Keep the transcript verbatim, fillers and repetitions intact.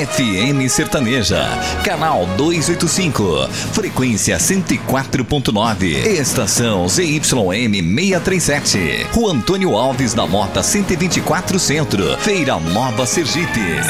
F M Sertaneja, canal duzentos e oitenta e cinco, frequência cento e quatro ponto nove, estação Z Y M seiscentos e trinta e sete, Rua Antônio Alves da Mota cento e vinte e quatro Centro, Feira Nova Sergipe.